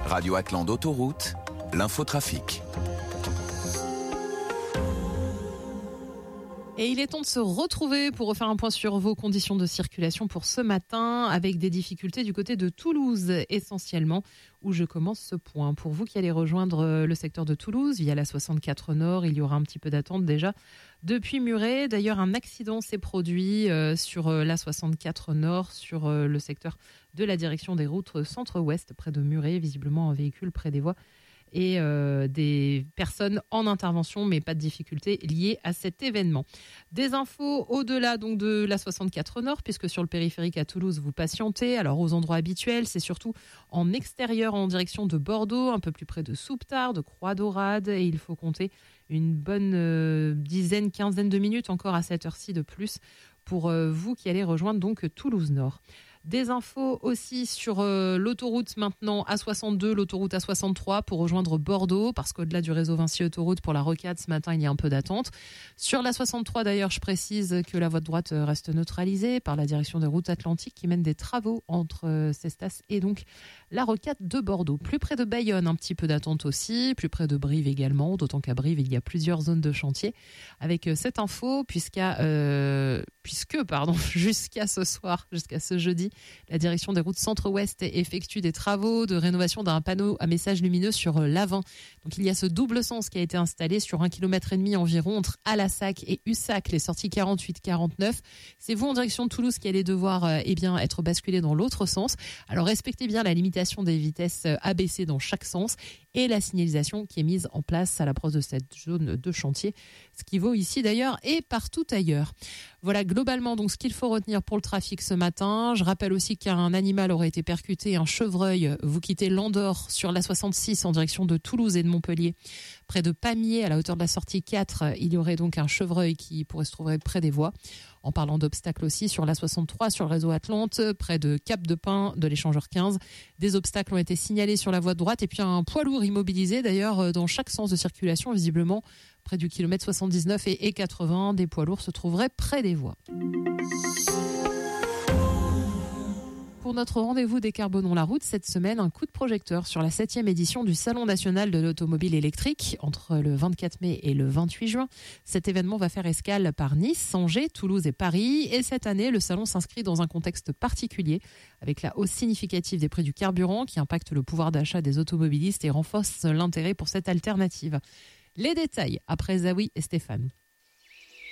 Radio Atlante Autoroute, l'infotrafic. Et il est temps de se retrouver pour refaire un point sur vos conditions de circulation pour ce matin, avec des difficultés du côté de Toulouse essentiellement, où je commence ce point. Pour vous qui allez rejoindre le secteur de Toulouse via la 64 Nord, il y aura un petit peu d'attente déjà depuis Muret. D'ailleurs, un accident s'est produit sur la 64 Nord, sur le secteur de la direction des routes centre-ouest, près de Muret, visiblement un véhicule près des voies. Et des personnes en intervention, mais pas de difficultés liées à cet événement. Des infos au-delà donc de la 64 Nord, puisque sur le périphérique à Toulouse, vous patientez. Alors aux endroits habituels, c'est surtout en extérieur en direction de Bordeaux, un peu plus près de Souptard, de Croix-d'Aurade, et il faut compter une bonne quinzaine de minutes encore à cette heure-ci de plus pour vous qui allez rejoindre donc Toulouse Nord. Des infos aussi sur l'autoroute maintenant A62, l'autoroute A63 pour rejoindre Bordeaux, parce qu'au-delà du réseau Vinci Autoroute pour la rocade, ce matin, il y a un peu d'attente. Sur la 63 d'ailleurs, je précise que la voie de droite reste neutralisée par la direction des routes atlantiques qui mène des travaux entre Cestas et donc la rocade de Bordeaux. Plus près de Bayonne, un petit peu d'attente aussi, plus près de Brive également, d'autant qu'à Brive, il y a plusieurs zones de chantier. Avec cette info, jusqu'à ce soir, jusqu'à ce jeudi, la direction des routes centre-ouest effectue des travaux de rénovation d'un panneau à message lumineux sur l'avant. Donc il y a ce double sens qui a été installé sur 1,5 km environ entre Alassac et Ussac, les sorties 48-49. C'est vous en direction de Toulouse qui allez devoir être basculé dans l'autre sens. Alors respectez bien la limitation des vitesses abaissées dans chaque sens et la signalisation qui est mise en place à l'approche de cette zone de chantier, ce qui vaut ici d'ailleurs et partout ailleurs. Voilà globalement donc ce qu'il faut retenir pour le trafic ce matin. Je rappelle aussi qu'un animal aurait été percuté, un chevreuil. Vous quittez Landor sur la 66 en direction de Toulouse et de Montpellier. Près de Pamiers, à la hauteur de la sortie 4, il y aurait donc un chevreuil qui pourrait se trouver près des voies. En parlant d'obstacles aussi, sur la 63, sur le réseau Atlante, près de Cap-de-Pin, de l'échangeur 15, des obstacles ont été signalés sur la voie de droite et puis un poids lourd immobilisé d'ailleurs dans chaque sens de circulation, visiblement près du kilomètre 79 et 80, des poids lourds se trouveraient près des voies. Pour notre rendez-vous Décarbonons la route, cette semaine, un coup de projecteur sur la 7e édition du Salon national de l'automobile électrique entre le 24 mai et le 28 juin. Cet événement va faire escale par Nice, Angers, Toulouse et Paris. Et cette année, le salon s'inscrit dans un contexte particulier avec la hausse significative des prix du carburant qui impacte le pouvoir d'achat des automobilistes et renforce l'intérêt pour cette alternative. Les détails après Zawi et Stéphane.